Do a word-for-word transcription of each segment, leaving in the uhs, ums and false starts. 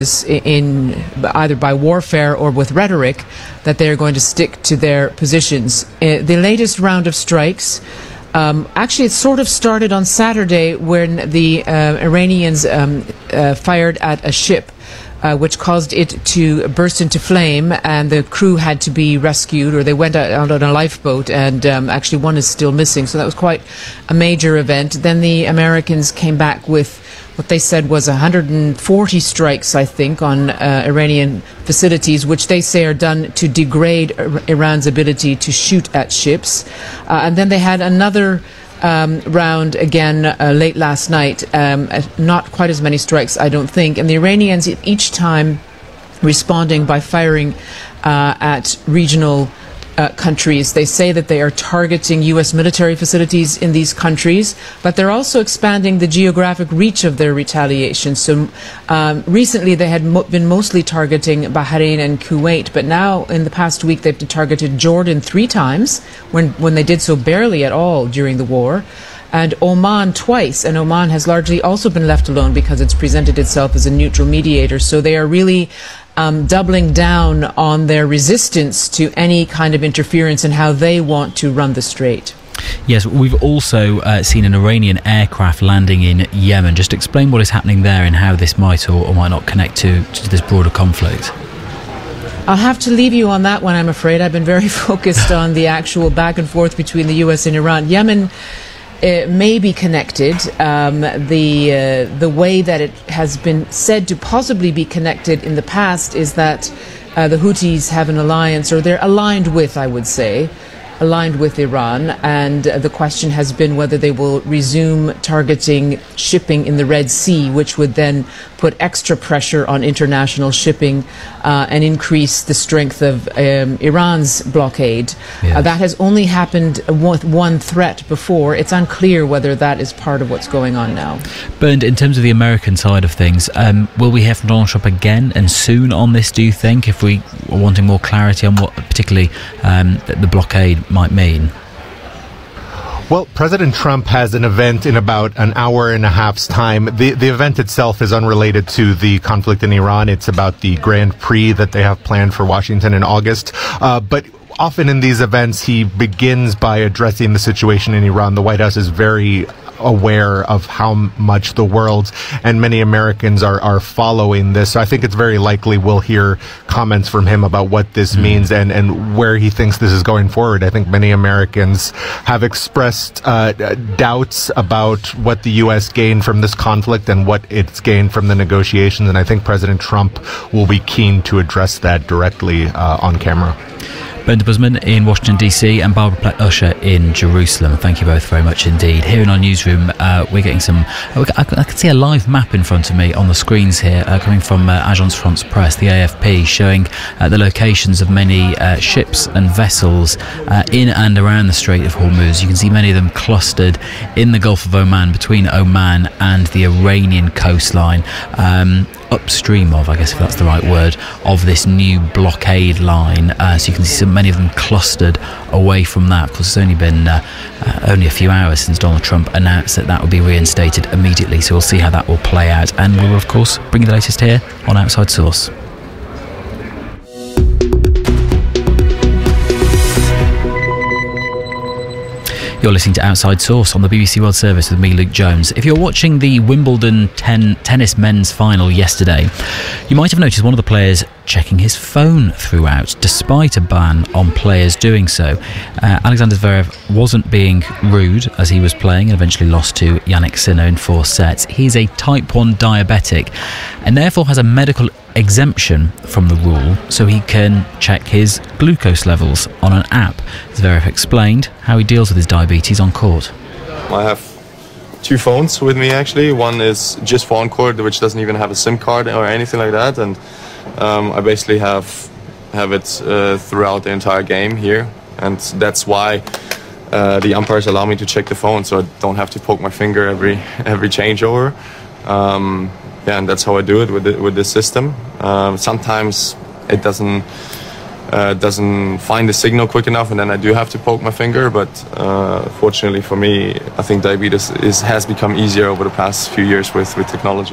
in either by warfare or with rhetoric that they are going to stick to their positions. Uh, the latest round of strikes, um, actually it sort of started on Saturday when the uh, Iranians um, uh, fired at a ship uh, which caused it to burst into flame, and the crew had to be rescued, or they went out on a lifeboat, and um, actually one is still missing, so that was quite a major event. Then the Americans came back with what they said was one hundred forty strikes, I think, on uh, Iranian facilities, which they say are done to degrade Iran's ability to shoot at ships. Uh, and then they had another um, round again uh, late last night, um, not quite as many strikes, I don't think. And the Iranians each time responding by firing uh, at regional Uh, countries. They say that they are targeting U S military facilities in these countries, but they're also expanding the geographic reach of their retaliation. So um, recently they had mo- been mostly targeting Bahrain and Kuwait, but now in the past week they've targeted Jordan three times, when, when they did so barely at all during the war, and Oman twice, and Oman has largely also been left alone because it's presented itself as a neutral mediator. So they are really Um, doubling down on their resistance to any kind of interference in how they want to run the strait. Yes, we've also uh, seen an Iranian aircraft landing in Yemen. Just explain what is happening there and how this might or, or might not connect to, to this broader conflict. I'll have to leave you on that one, I'm afraid. I've been very focused on the actual back and forth between the U S and Iran. Yemen It may be connected. Um, the uh, the way that it has been said to possibly be connected in the past is that uh, the Houthis have an alliance, or they're aligned with, I would say, aligned with Iran, and uh, the question has been whether they will resume targeting shipping in the Red Sea, which would then put extra pressure on international shipping uh, and increase the strength of um, Iran's blockade. Yes. Uh, that has only happened with one threat before. It's unclear whether that is part of what's going on now. Bernd, in terms of the American side of things, um, will we hear from Donald Trump again and soon on this, do you think, if we are wanting more clarity on what particularly um, the blockade might mean? Well, President Trump has an event in about an hour and a half's time. The the event itself is unrelated to the conflict in Iran. It's about the Grand Prix that they have planned for Washington in August. Uh, but often in these events, he begins by addressing the situation in Iran. The White House is very aware of how much the world and many Americans are, are following this. So I think it's very likely we'll hear comments from him about what this mm. means and, and where he thinks this is going forward. I think many Americans have expressed uh, doubts about what the U S gained from this conflict and what it's gained from the negotiations. And I think President Trump will be keen to address that directly uh, on camera. Bernd de Busman in Washington, D C, and Barbara Platt-Usher in Jerusalem. Thank you both very much indeed. Here in our newsroom, uh, we're getting some... I, I can see a live map in front of me on the screens here, uh, coming from uh, Agence France Presse, the A F P, showing uh, the locations of many uh, ships and vessels uh, in and around the Strait of Hormuz. You can see many of them clustered in the Gulf of Oman, between Oman and the Iranian coastline. Um, upstream of, I guess if that's the right word, of this new blockade line. Uh, so you can see so many of them clustered away from that. Of course, it's only been uh, uh, only a few hours since Donald Trump announced that that would be reinstated immediately. So we'll see how that will play out. And we will, of course, bring you the latest here on Outside Source. You're listening to Outside Source on the B B C World Service with me, Luke Jones. If you're watching the Wimbledon ten tennis men's final yesterday, you might have noticed one of the players checking his phone throughout, despite a ban on players doing so. Uh, Alexander Zverev wasn't being rude as he was playing and eventually lost to Jannik Sinner in four sets. He's a type one diabetic and therefore has a medical exemption from the rule, so he can check his glucose levels on an app. Zverev explained how he deals with his diabetes on court. I have two phones with me actually. One is just for on court, which doesn't even have a SIM card or anything like that, and um, I basically have have it uh, throughout the entire game here, and that's why uh, the umpires allow me to check the phone, so I don't have to poke my finger every every changeover. Um, yeah, and that's how I do it with the, with this system. Um, sometimes it doesn't uh, doesn't find the signal quick enough, and then I do have to poke my finger. But uh, fortunately for me, I think diabetes is, has become easier over the past few years with, with technology.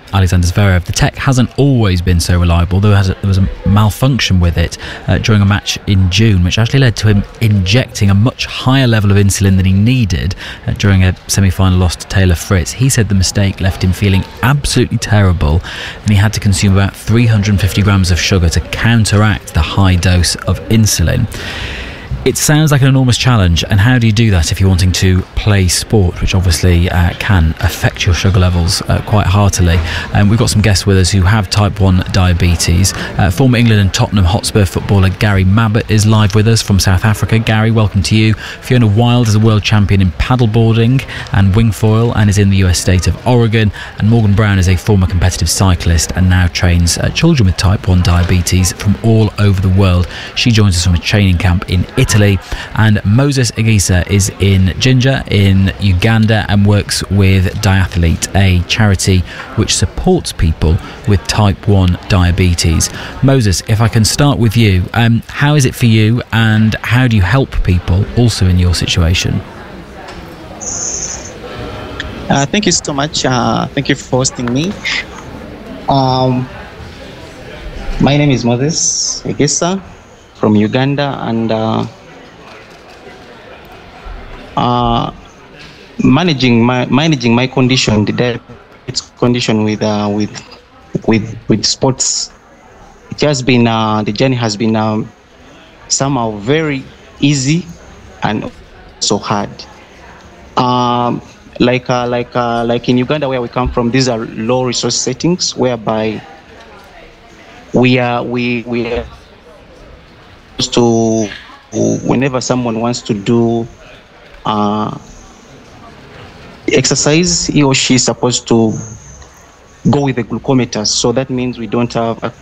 Alexander Zverev. The tech hasn't always been so reliable. There was a, there was a malfunction with it uh, during a match in June, which actually led to him injecting a much higher level of insulin than he needed uh, during a semi-final loss to Taylor Fritz. He said the mistake left him feeling absolutely terrible, and he had to consume about three hundred fifty grams of sugar to counteract the high dose of insulin. It sounds like an enormous challenge, and how do you do that if you're wanting to play sport, which obviously uh, can affect your sugar levels uh, quite heartily? Um, we've got some guests with us who have type one diabetes. Uh, former England and Tottenham Hotspur footballer Gary Mabbutt is live with us from South Africa. Gary, welcome to you. Fiona Wilde is a world champion in paddleboarding and wingfoil and is in the U S state of Oregon. And Morgan Brown is a former competitive cyclist and now trains uh, children with type one diabetes from all over the world. She joins us from a training camp in Italy. Italy, and Moses Agisa is in Jinja in Uganda and works with Diathlete, a charity which supports people with type one diabetes. Moses, if I can start with you, um, how is it for you, and how do you help people also in your situation? Uh, thank you so much. Uh, thank you for hosting me. Um, my name is Moses Agisa from Uganda, and uh, uh, managing my managing my condition, the diabetes condition with uh, with with with sports, it has been uh, the journey has been um, somehow very easy and so hard. Um, like uh, like uh, like in Uganda, where we come from, these are low resource settings whereby we are we we are to whenever someone wants to do uh, exercise, he or she is supposed to go with a glucometer. So that means we don't have a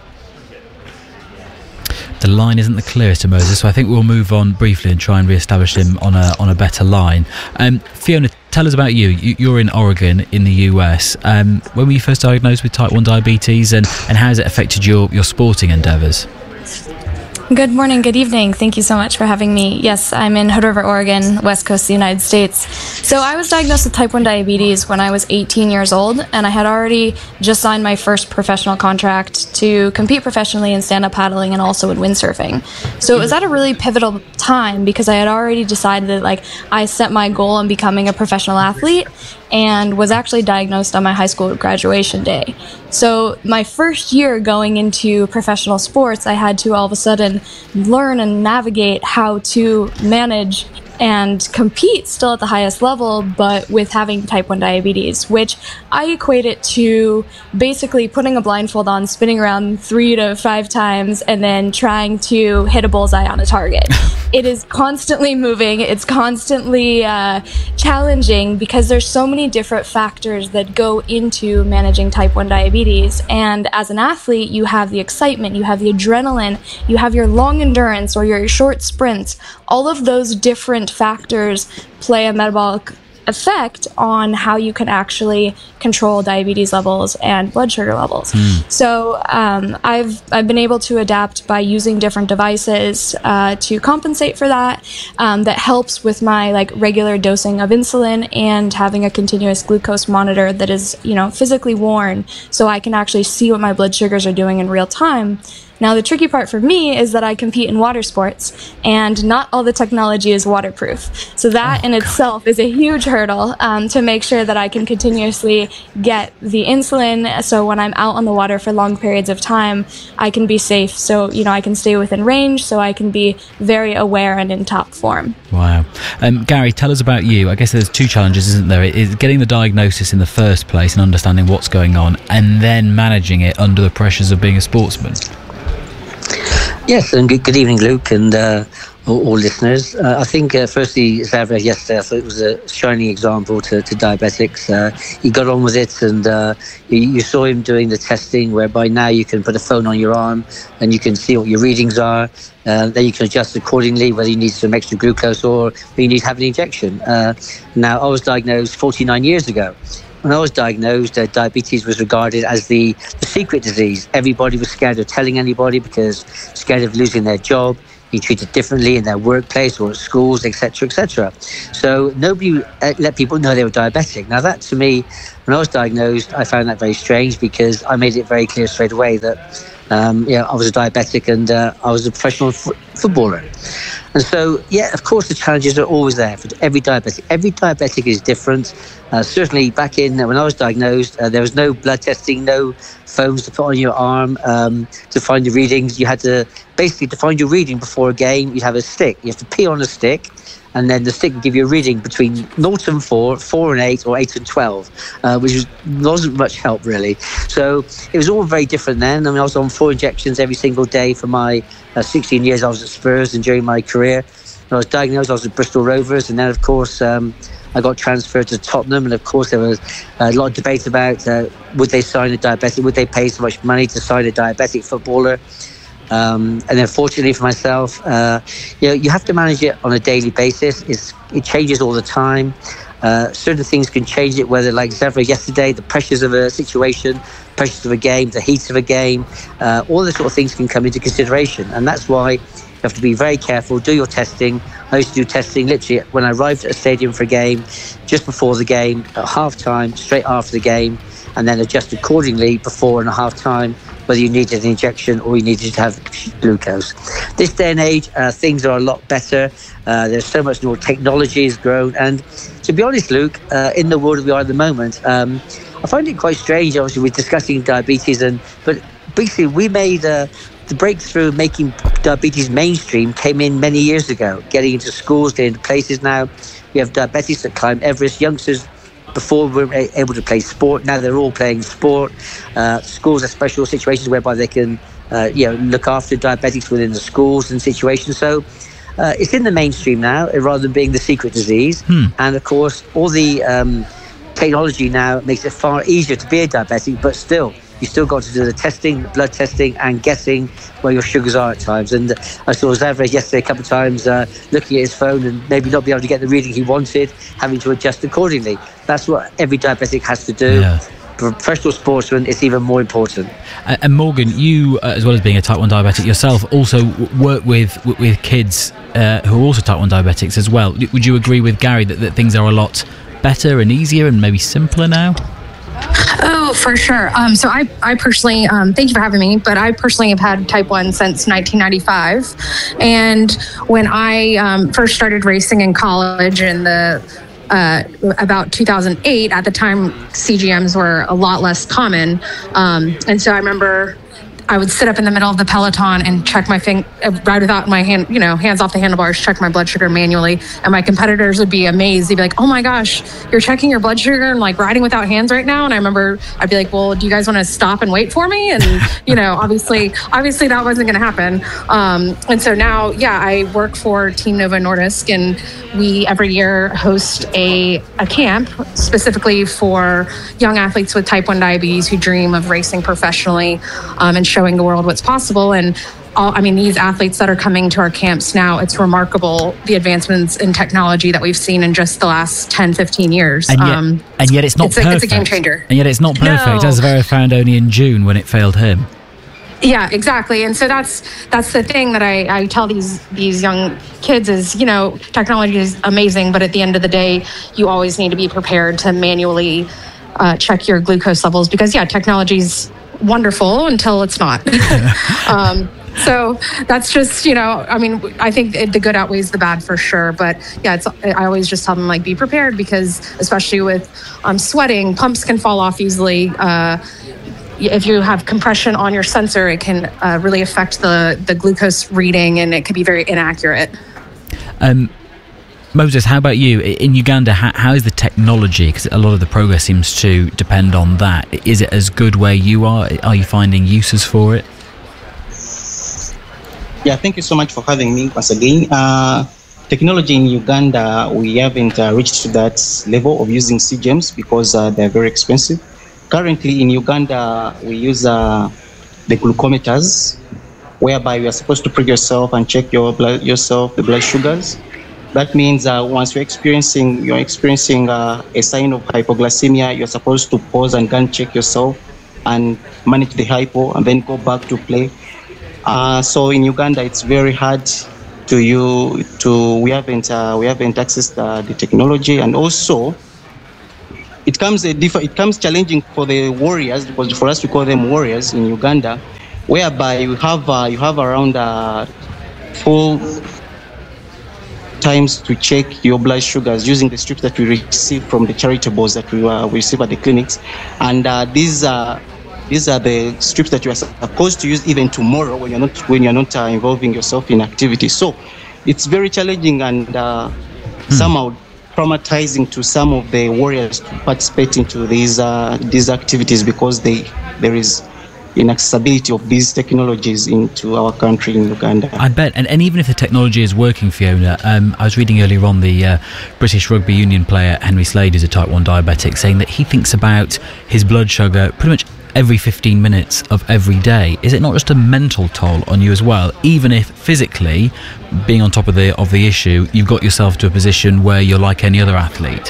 The line isn't the clearest to Moses, so I think we'll move on briefly and try and re-establish him on a on a better line. Um, Fiona, tell us about you. you. You're in Oregon in the U S. Um, when were you first diagnosed with type one diabetes, and, and how has it affected your, your sporting endeavours? Good morning, good evening. Thank you so much for having me. Yes, I'm in Hood River, Oregon, west coast of the United States. So I was diagnosed with type one diabetes when I was eighteen years old, and I had already just signed my first professional contract to compete professionally in stand-up paddling and also in windsurfing. So it was at a really pivotal time because I had already decided that, like, I set my goal on becoming a professional athlete and was actually diagnosed on my high school graduation day. So my first year going into professional sports, I had to all of a sudden learn and navigate how to manage and compete still at the highest level, but with having type one diabetes, which I equate it to basically putting a blindfold on, spinning around three to five times, and then trying to hit a bullseye on a target. It is constantly moving. It's constantly uh, challenging because there's so many different factors that go into managing type one diabetes. And as an athlete, you have the excitement, you have the adrenaline, you have your long endurance or your short sprints. All of those different factors play a metabolic effect on how you can actually control diabetes levels and blood sugar levels. Mm. So um, I've I've been able to adapt by using different devices uh, to compensate for that. Um, that helps with my like regular dosing of insulin and having a continuous glucose monitor that is, you know, physically worn, so I can actually see what my blood sugars are doing in real time. Now, the tricky part for me is that I compete in water sports, and not all the technology is waterproof. So that oh, in itself God. is a huge hurdle um, to make sure that I can continuously get the insulin. So when I'm out on the water for long periods of time, I can be safe. So, you know, I can stay within range, so I can be very aware and in top form. Wow. Um, Gary, tell us about you. I guess there's two challenges, isn't there? It's getting the diagnosis in the first place and understanding what's going on, and then managing it under the pressures of being a sportsman. Yes, and good, good evening, Luke, and uh, all, all listeners. Uh, I think, uh, firstly, Zverev yesterday, I thought it was a shining example to, to diabetics. Uh, he got on with it, and uh, you, you saw him doing the testing, whereby now you can put a phone on your arm and you can see what your readings are. Uh, then you can adjust accordingly, whether you need some extra glucose or you need to have an injection. Uh, now, I was diagnosed forty-nine years ago. When I was diagnosed, uh, diabetes was regarded as the, the secret disease. Everybody was scared of telling anybody because scared of losing their job. being treated differently in their workplace or at schools, et cetera, et cetera. So nobody let people know they were diabetic. Now that, to me, when I was diagnosed, I found that very strange, because I made it very clear straight away that Um, you know, I was a diabetic, and uh, I was a professional f- footballer. And so, yeah, of course, the challenges are always there for every diabetic. Every diabetic is different. Uh, certainly, back in when I was diagnosed, uh, there was no blood testing, no phones to put on your arm um, to find your readings. You had to basically to find your reading before a game. You'd have a stick. You have to pee on a stick, and then the stick would give you a reading between zero and four, four and eight, or eight and twelve, uh, which was, wasn't much help, really. So it was all very different then. I mean, I was on four injections every single day for my uh, sixteen years I was at Spurs, and during my career. When I was diagnosed, I was at Bristol Rovers, and then, of course, um, I got transferred to Tottenham, and, of course, there was a lot of debate about uh, would they sign a diabetic, would they pay so much money to sign a diabetic footballer? Um, and then, fortunately for myself, uh, you know, you have to manage it on a daily basis. It's, it changes all the time. Uh, certain things can change it, whether, like Zavra yesterday, the pressures of a situation, pressures of a game, the heat of a game, uh, all those sort of things can come into consideration. And that's why you have to be very careful, do your testing. I used to do testing literally when I arrived at a stadium for a game, just before the game, at half-time, straight after the game, and then adjust accordingly before and at half-time, whether you needed an injection or you needed to have glucose. This day and age, uh, things are a lot better. Uh, there's so much more technology has grown. And to be honest, Luke, uh, in the world we are at the moment, um, I find it quite strange. Obviously, we're discussing diabetes, and but basically we made uh, the breakthrough making diabetes mainstream came in many years ago, getting into schools, getting into places now. We have diabetics that climb Everest, youngsters before we were able to play sport. Now they're all playing sport. Uh, schools have special situations whereby they can uh, you know, look after diabetics within the schools and situations. So uh, it's in the mainstream now, rather than being the secret disease. Hmm. And of course, all the um, technology now makes it far easier to be a diabetic, but still, you still got to do the testing, blood testing, and guessing where your sugars are at times. And I saw Zavra yesterday a couple of times uh, looking at his phone and maybe not be able to get the reading he wanted, having to adjust accordingly. That's what every diabetic has to do. Yeah. For professional sportsmen, it's even more important. Uh, and Morgan, you, uh, as well as being a type one diabetic yourself, also w- work with with kids uh, who are also type one diabetics as well. Would you agree with Gary that, that things are a lot better and easier and maybe simpler now? Oh, for sure. Um, so I, I personally, um, thank you for having me, but I personally have had type one since nineteen ninety-five. And when I um, first started racing in college in the uh, about two thousand eight, at the time, C G Ms were a lot less common. Um, and so I remember I would sit up in the middle of the peloton and check my thing, ride without my hand, you know, hands off the handlebars, check my blood sugar manually. And my competitors would be amazed. They'd be like, oh my gosh, you're checking your blood sugar and like riding without hands right now. And I remember I'd be like, well, do you guys want to stop and wait for me? And, you know, obviously, obviously that wasn't going to happen. Um, and so now, yeah, I work for Team Novo Nordisk, and we every year host a, a camp specifically for young athletes with type one diabetes who dream of racing professionally um, and showing the world what's possible. And all, I mean, these athletes that are coming to our camps now, it's remarkable the advancements in technology that we've seen in just the last ten, fifteen years. And yet, um, and yet it's not it's perfect. A, it's a game changer. And yet it's not perfect, no. as Vera found only in June when it failed him. Yeah, exactly. And so that's that's the thing that I, I tell these these young kids is, you know, technology is amazing, but at the end of the day, you always need to be prepared to manually uh, check your glucose levels, because, yeah, technology's wonderful until it's not. um, so that's just, you know, I mean, I think it, the good outweighs the bad for sure. But yeah, it's, I always just tell them, like, be prepared, because especially with um, sweating, pumps can fall off easily. Uh, if you have compression on your sensor, it can uh, really affect the, the glucose reading, and it can be very inaccurate. Um, Moses, how about you? In Uganda, how, how is the technology? Because a lot of the progress seems to depend on that. Is it as good where you are? Are you finding uses for it? Yeah, thank you so much for having me once again. Uh, technology in Uganda, we haven't uh, reached to that level of using C G Ms because uh, they're very expensive. Currently in Uganda, we use uh, the glucometers, whereby you are supposed to prick yourself and check your blood, yourself, the blood sugars. That means uh, once you're experiencing you're experiencing uh, a sign of hypoglycemia, you're supposed to pause and gun check yourself and manage the hypo, and then go back to play. Uh, so in Uganda, it's very hard to you to we haven't uh, we haven't accessed uh, the technology, and also it comes a diff- it comes challenging for the warriors, because for us to call them warriors in Uganda, whereby you have uh, you have around uh, four times to check your blood sugars using the strips that we receive from the charitables that we, uh, we receive at the clinics, and uh, these are these are the strips that you are supposed to use even tomorrow when you're not when you're not uh, involving yourself in activities. So it's very challenging and uh, hmm. somehow traumatizing to some of the warriors to participate into these uh, these activities, because they there is inaccessibility of these technologies into our country in Uganda. I bet. And, and even if the technology is working, Fiona, um, I was reading earlier on the uh, British Rugby Union player Henry Slade, who's a type one diabetic, saying that he thinks about his blood sugar pretty much every fifteen minutes of every day. Is it not just a mental toll on you as well, even if physically, being on top of the of the issue, you've got yourself to a position where you're like any other athlete?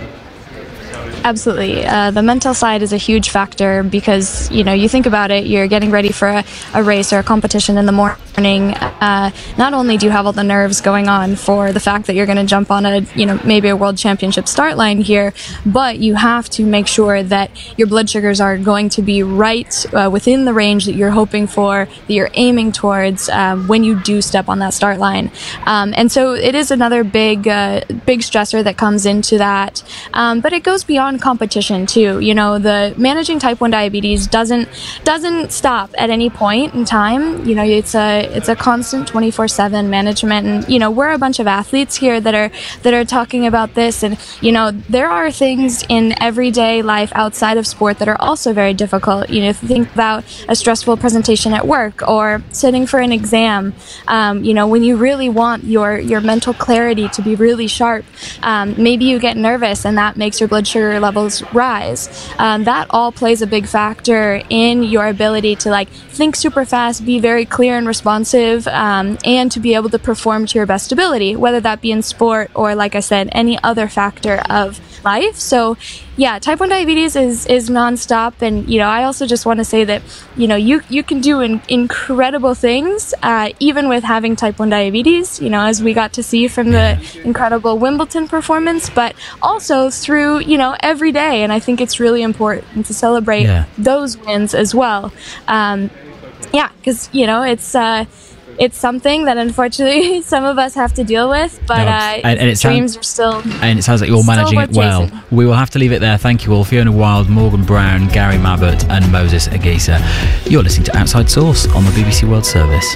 Absolutely. Uh, the mental side is a huge factor, because, you know, you think about it, you're getting ready for a, a race or a competition in the morning. Uh, not only do you have all the nerves going on for the fact that you're going to jump on a, you know, maybe a world championship start line here, but you have to make sure that your blood sugars are going to be right uh, within the range that you're hoping for, that you're aiming towards um, when you do step on that start line. Um, and so it is another big, uh, big stressor that comes into that. Um, but it goes beyond competition too. You know, the managing type one diabetes doesn't doesn't stop at any point in time. You know, it's a it's a constant twenty-four seven management, and you know, we're a bunch of athletes here that are that are talking about this, and you know, there are things in everyday life outside of sport that are also very difficult. You know, if you think about a stressful presentation at work or sitting for an exam, um, you know, when you really want your your mental clarity to be really sharp, um, maybe you get nervous and that makes your blood sugar levels rise. Um, that all plays a big factor in your ability to like think super fast, be very clear and responsive, um, and to be able to perform to your best ability, whether that be in sport or, like I said, any other factor of life. So yeah, type one diabetes is is nonstop, and you know, I also just want to say that you know, you you can do in, incredible things uh, even with having type one diabetes. You know, as we got to see from the incredible Wimbledon performance, but also through you know every day. And I think it's really important to celebrate yeah. those wins as well. Um, yeah, because you know it's. Uh, It's something that unfortunately some of us have to deal with, but no, uh, and, and it dreams sound, are still. And it sounds like you're managing it well. Chasing. We will have to leave it there. Thank you all. Fiona Wild, Morgan Brown, Gary Mabbott, and Moses Agisa. You're listening to Outside Source on the B B C World Service.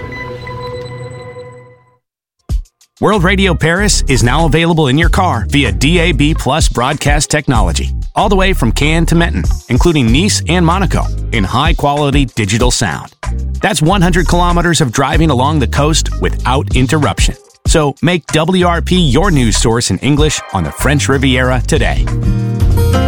World Radio Paris is now available in your car via D A B Plus broadcast technology, all the way from Cannes to Menton, including Nice and Monaco, in high-quality digital sound. That's one hundred kilometers of driving along the coast without interruption. So make W R P your news source in English on the French Riviera today.